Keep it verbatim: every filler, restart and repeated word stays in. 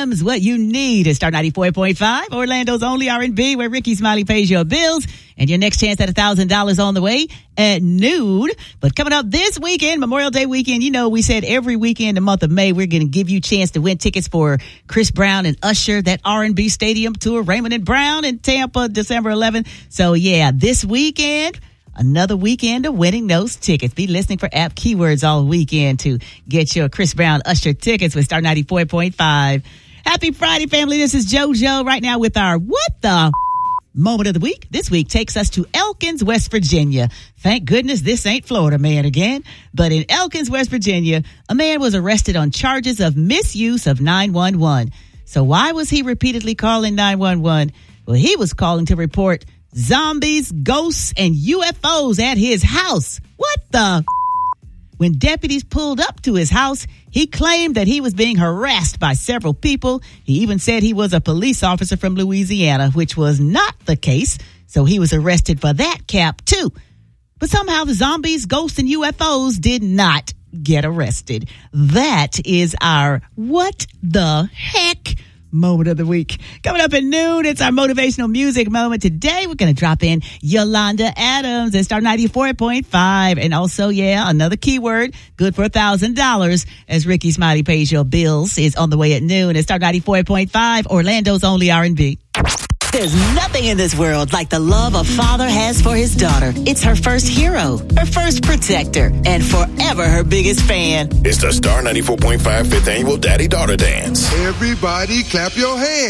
gems, what you need is Star ninety-four point five, Orlando's only R and B, where Ricky Smiley pays your bills. And your next chance at one thousand dollars on the way at noon. But coming up this weekend, Memorial Day weekend, you know, we said every weekend in the month of May, we're going to give you a chance to win tickets for Chris Brown and Usher, that R and B Stadium tour, Raymond and Brown in Tampa, December eleventh. So, yeah, this weekend, another weekend of winning those tickets. Be listening for app keywords all weekend to get your Chris Brown Usher tickets with Star ninety-four point five. Happy Friday, family. This is JoJo right now with our What the Moment of the Week. This week takes us to Elkins, West Virginia. Thank goodness this ain't Florida man again. But in Elkins, West Virginia, a man was arrested on charges of misuse of nine one one. So why was he repeatedly calling nine one one? Well, he was calling to report zombies, ghosts, and U F Os at his house. What the? When deputies pulled up to his house, he claimed that he was being harassed by several people. He even said he was a police officer from Louisiana, which was not the case. So he was arrested for that cap, too. But somehow the zombies, ghosts, and U F Os did not get arrested. That is our What the Heck Moment of the Week. Coming up at noon, it's our motivational music moment. Today, we're going to drop in Yolanda Adams at Star ninety-four point five. And also, yeah, another keyword, good for one thousand dollars as Ricky Smiley pays your bills, is on the way at noon at Star ninety-four point five, Orlando's only R and B. There's nothing in this world like the love a father has for his daughter. It's her first hero, her first protector, and forever her biggest fan. It's the Star ninety-four point five fifth Annual Daddy-Daughter Dance. Everybody clap your hands.